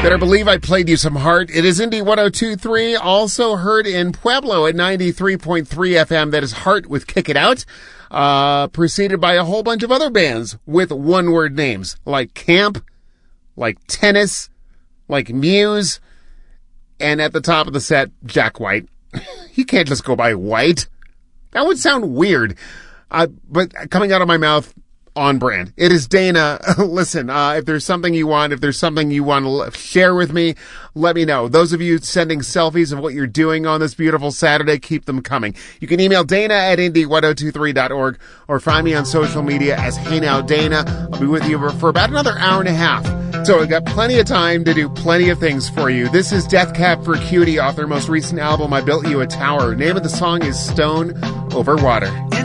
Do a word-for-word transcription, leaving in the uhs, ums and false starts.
Better believe I played you some Heart. It is Indie one oh two point three, also heard in Pueblo at ninety-three point three F M. That is Heart with Kick It Out, uh, preceded by a whole bunch of other bands with one-word names, like Camp, like Tennis, like Muse, and at the top of the set, Jack White. You can't just go by White. That would sound weird. Uh, but coming out of my mouth, on brand. It is Dana. Listen, uh, if there's something you want, if there's something you want to share with me, let me know. Those of you sending selfies of what you're doing on this beautiful Saturday, keep them coming. You can email Dana at indie one oh two three dot org or find me on social media as Hey Now Dana. I'll be with you for about another hour and a half. So I've got plenty of time to do plenty of things for you. This is Death Cab for Cutie off their most recent album, I Built You a Tower. Name of the song is Stone Over Water.